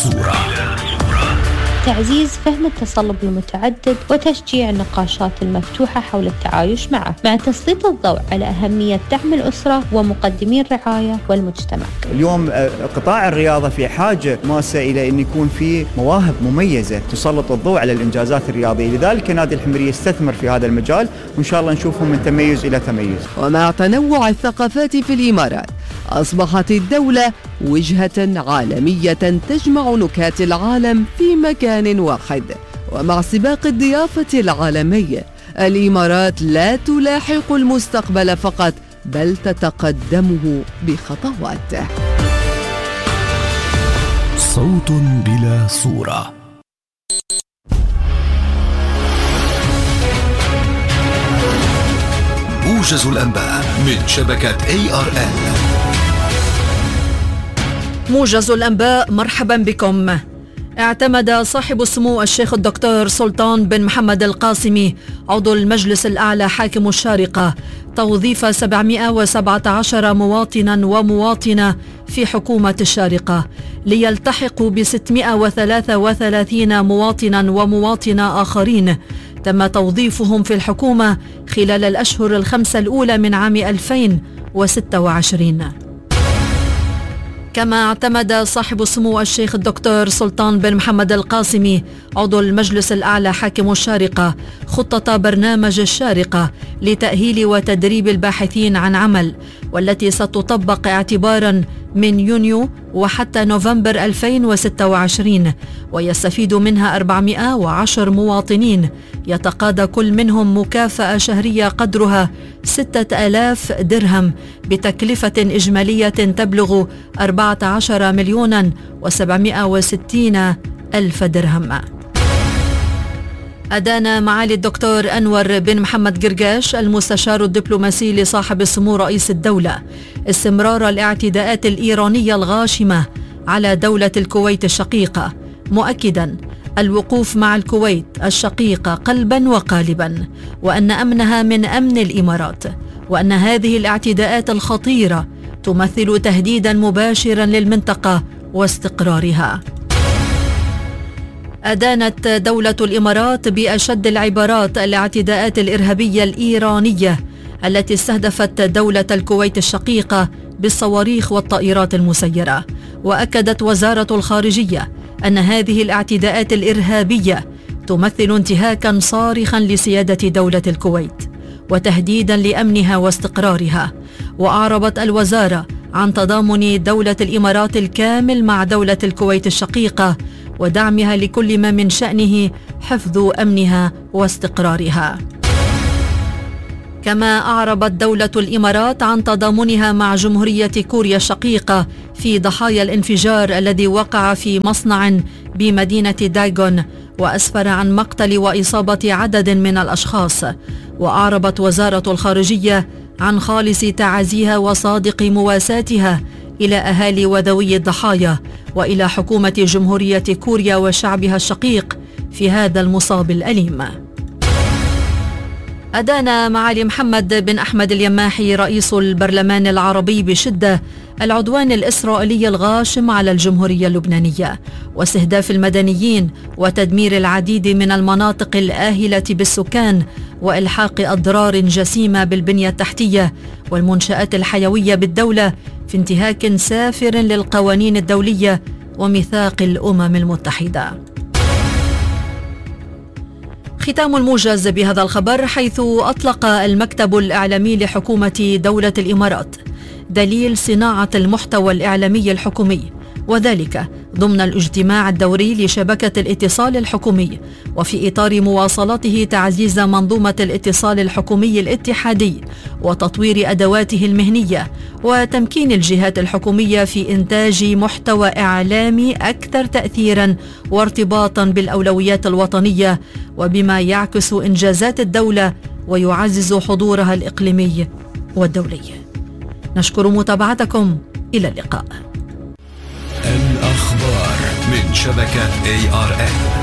صورة. تعزيز فهم التصلب المتعدد وتشجيع النقاشات المفتوحة حول التعايش معه، مع تسليط الضوء على أهمية دعم الأسرة ومقدمي الرعاية والمجتمع. اليوم قطاع الرياضة في حاجة ماسة إلى أن يكون فيه مواهب مميزة تسلط الضوء على الإنجازات الرياضية، لذلك نادي الحميرية يستثمر في هذا المجال، وإن شاء الله نشوفهم من تميز إلى تميز. ومع تنوع الثقافات في الإمارات، أصبحت الدولة وجهة عالمية تجمع نكات العالم في مكان واحد. ومع سباق الضيافة العالمي، الإمارات لا تلاحق المستقبل فقط، بل تتقدمه بخطوات. صوت بلا صورة. موجز الأنباء من شبكة ARN. موجز الأنباء، مرحبا بكم. اعتمد صاحب السمو الشيخ الدكتور سلطان بن محمد القاسمي عضو المجلس الأعلى حاكم الشارقة توظيف 717 مواطنا ومواطنة في حكومة الشارقة، ليلتحقوا ب 633 مواطنا ومواطنة آخرين تم توظيفهم في الحكومة خلال الأشهر الخمسة الأولى من عام 2026. كما اعتمد صاحب السمو الشيخ الدكتور سلطان بن محمد القاسمي عضو المجلس الأعلى حاكم الشارقة خطة برنامج الشارقة لتأهيل وتدريب الباحثين عن عمل، والتي ستطبق اعتبارا من يونيو وحتى نوفمبر 2026، ويستفيد منها 410 مواطنين، يتقاضى كل منهم مكافأة شهرية قدرها 6000 درهم بتكلفة إجمالية تبلغ 14,760,000 درهم. أدان معالي الدكتور أنور بن محمد قرقاش المستشار الدبلوماسي لصاحب السمو رئيس الدولة استمرار الاعتداءات الإيرانية الغاشمة على دولة الكويت الشقيقة، مؤكدا الوقوف مع الكويت الشقيقة قلبا وقالبا، وأن أمنها من أمن الإمارات، وأن هذه الاعتداءات الخطيرة تمثل تهديدا مباشرا للمنطقة واستقرارها. أدانت دولة الإمارات بأشد العبارات الاعتداءات الإرهابية الإيرانية التي استهدفت دولة الكويت الشقيقة بالصواريخ والطائرات المسيرة، وأكدت وزارة الخارجية أن هذه الاعتداءات الإرهابية تمثل انتهاكا صارخا لسيادة دولة الكويت وتهديدا لأمنها واستقرارها. وأعربت الوزارة عن تضامن دولة الإمارات الكامل مع دولة الكويت الشقيقة ودعمها لكل ما من شأنه حفظ أمنها واستقرارها. كما أعربت دولة الإمارات عن تضامنها مع جمهورية كوريا الشقيقة في ضحايا الانفجار الذي وقع في مصنع بمدينة دايغون وأسفر عن مقتل وإصابة عدد من الأشخاص. وأعربت وزارة الخارجية عن خالص تعازيها وصادق مواساتها إلى أهالي وذوي الضحايا وإلى حكومة جمهورية كوريا وشعبها الشقيق في هذا المصاب الأليم. أدان معالي محمد بن أحمد اليماحي رئيس البرلمان العربي بشدة العدوان الإسرائيلي الغاشم على الجمهورية اللبنانية واستهداف المدنيين وتدمير العديد من المناطق الآهلة بالسكان وإلحاق أضرار جسيمة بالبنية التحتية والمنشآت الحيوية بالدولة في انتهاك سافر للقوانين الدولية وميثاق الأمم المتحدة. ختام الموجز بهذا الخبر، حيث أطلق المكتب الإعلامي لحكومة دولة الإمارات دليل صناعة المحتوى الإعلامي الحكومي، وذلك ضمن الاجتماع الدوري لشبكة الاتصال الحكومي، وفي إطار مواصلته تعزيز منظومة الاتصال الحكومي الاتحادي وتطوير أدواته المهنية وتمكين الجهات الحكومية في إنتاج محتوى إعلامي أكثر تأثيرا وارتباطا بالأولويات الوطنية وبما يعكس إنجازات الدولة ويعزز حضورها الإقليمي والدولي. نشكر متابعتكم، إلى اللقاء. الأخبار من شبكة ARN.